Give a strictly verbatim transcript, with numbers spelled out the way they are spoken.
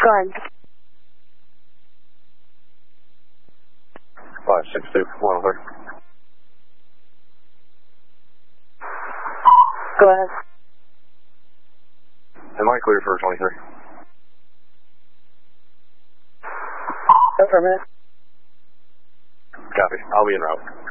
Go ahead. five six two, one oh three. Go ahead. Am I clear for twenty-three? Affirmative. Copy. I'll be en route.